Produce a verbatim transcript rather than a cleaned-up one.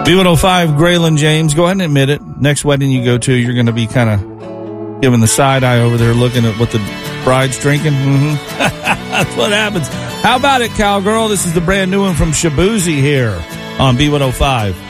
B one oh five, Graylin James. Go ahead and admit it. Next wedding you go to, you're going to be kind of giving the side eye over there looking at what the bride's drinking. Mm-hmm. That's what happens. How about it, cowgirl? This is the brand new one from Shabuzi here on B one oh five.